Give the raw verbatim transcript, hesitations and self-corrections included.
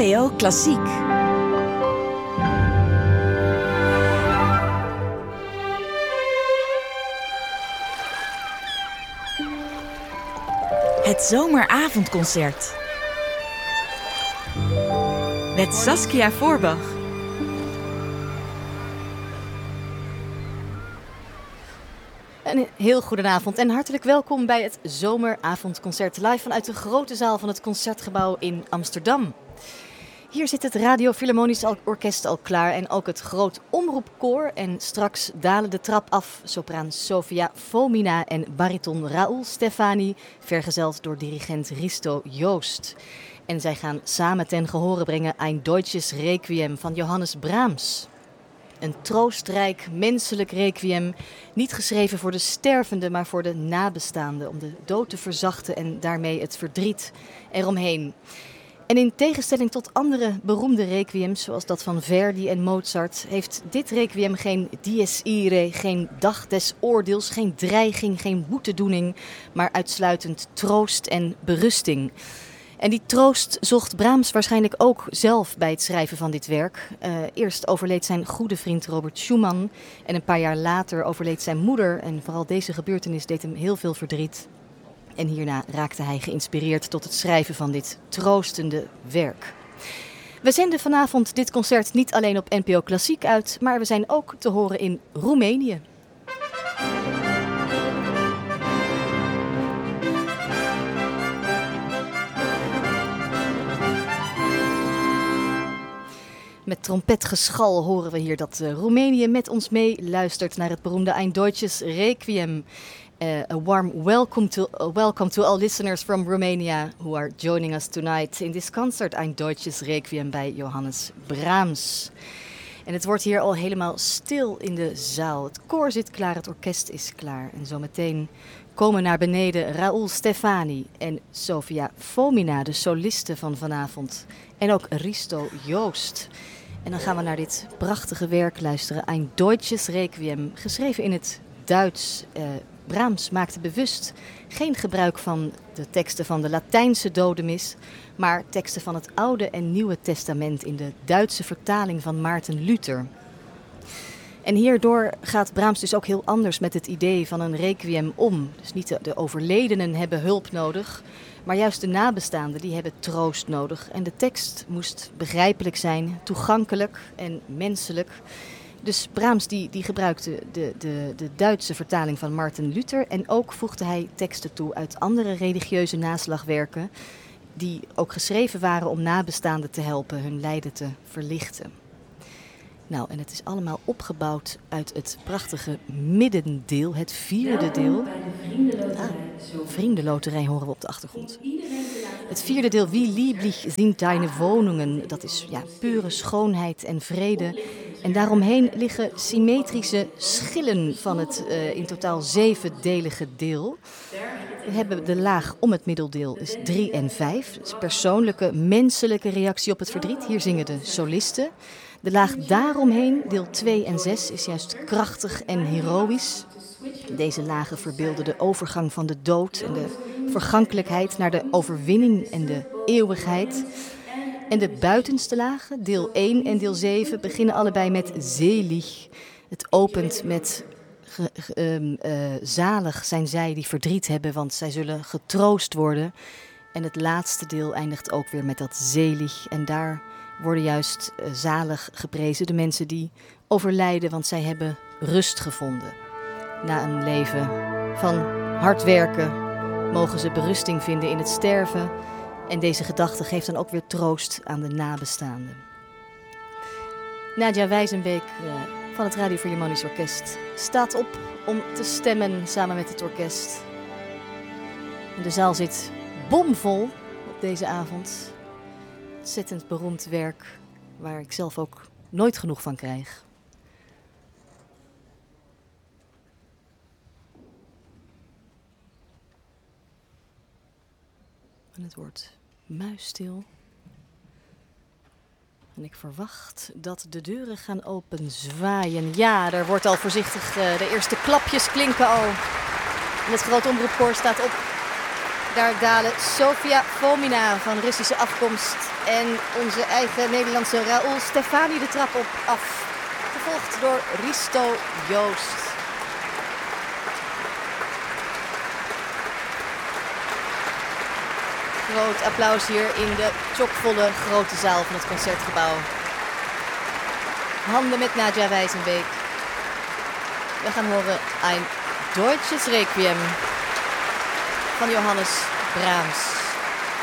P O Klassiek. Het zomeravondconcert. Met Saskia Voorbach. Een heel goedenavond en hartelijk welkom bij het zomeravondconcert live vanuit de grote zaal van het Concertgebouw in Amsterdam. Hier zit het Radio Philharmonisch Orkest al klaar en ook het Groot Omroepkoor. En straks dalen de trap af sopraan Sofia Fomina en bariton Raoul Stefani, vergezeld door dirigent Risto Joost. En zij gaan samen ten gehore brengen Ein Deutsches Requiem van Johannes Brahms. Een troostrijk, menselijk requiem, niet geschreven voor de stervende, maar voor de nabestaanden, om de dood te verzachten en daarmee het verdriet eromheen. En in tegenstelling tot andere beroemde requiems, zoals dat van Verdi en Mozart, heeft dit requiem geen dies irae, geen dag des oordeels, geen dreiging, geen boetedoening, maar uitsluitend troost en berusting. En die troost zocht Brahms waarschijnlijk ook zelf bij het schrijven van dit werk. Uh, eerst overleed zijn goede vriend Robert Schumann en een paar jaar later overleed zijn moeder. En vooral deze gebeurtenis deed hem heel veel verdriet. En hierna raakte hij geïnspireerd tot het schrijven van dit troostende werk. We zenden vanavond dit concert niet alleen op N P O Klassiek uit, maar we zijn ook te horen in Roemenië. Met trompetgeschal horen we hier dat uh, Roemenië met ons mee luistert naar het beroemde Ein Deutsches Requiem. Uh, a warm welcome to, uh, welcome to all listeners from Romania who are joining us tonight in this concert Ein Deutsches Requiem bij Johannes Brahms. En het wordt hier al helemaal stil in de zaal. Het koor zit klaar, het orkest is klaar. En zometeen komen naar beneden Raoul Stefani en Sofia Fomina, de solisten van vanavond. En ook Risto Joost. En dan gaan we naar dit prachtige werk luisteren. Ein Deutsches Requiem, geschreven in het Duits. Uh, Brahms maakte bewust geen gebruik van de teksten van de Latijnse dodenmis, maar teksten van het Oude en Nieuwe Testament in de Duitse vertaling van Maarten Luther. En hierdoor gaat Brahms dus ook heel anders met het idee van een requiem om. Dus niet de, de overledenen hebben hulp nodig, maar juist de nabestaanden die hebben troost nodig. En de tekst moest begrijpelijk zijn, toegankelijk en menselijk. Dus Brahms die, die gebruikte de, de, de Duitse vertaling van Maarten Luther en ook voegde hij teksten toe uit andere religieuze naslagwerken die ook geschreven waren om nabestaanden te helpen hun lijden te verlichten. Nou, en het is allemaal opgebouwd uit het prachtige middendeel, het vierde deel. Ah, vriendenloterij horen we op de achtergrond. Het vierde deel, wie lieblich sind deine Wohnungen, dat is ja, pure schoonheid en vrede. En daaromheen liggen symmetrische schillen van het uh, in totaal zevendelige deel. We hebben de laag om het middeldeel, is drie en vijf. Dat is persoonlijke, menselijke reactie op het verdriet. Hier zingen de solisten. De laag daaromheen, deel twee en zes, is juist krachtig en heroïsch. Deze lagen verbeelden de overgang van de dood en de vergankelijkheid naar de overwinning en de eeuwigheid. En de buitenste lagen, deel één en deel zeven, beginnen allebei met selig. Het opent met ge, ge, uh, zalig zijn zij die verdriet hebben, want zij zullen getroost worden. En het laatste deel eindigt ook weer met dat selig. En daar worden juist uh, zalig geprezen de mensen die overlijden, want zij hebben rust gevonden. Na een leven van hard werken mogen ze berusting vinden in het sterven. En deze gedachte geeft dan ook weer troost aan de nabestaanden. Nadia Wijzenbeek uh, van het Radio Philharmonisch Orkest staat op om te stemmen samen met het orkest. En de zaal zit bomvol op deze avond. Ontzettend beroemd werk waar ik zelf ook nooit genoeg van krijg. En het wordt muisstil. En ik verwacht dat de deuren gaan openzwaaien. Ja, er wordt al voorzichtig, uh, de eerste klapjes klinken al. En het Groot Omroepkoor staat op. Daar dalen Sofia Fomina van Russische afkomst en onze eigen Nederlandse Raoul Stefani de trap op af. Gevolgd door Risto Joost. Groot applaus hier in de chockvolle grote zaal van het Concertgebouw. Handen met Nadja Wijzenbeek. We gaan horen Ein Deutsches Requiem van Johannes Brahms.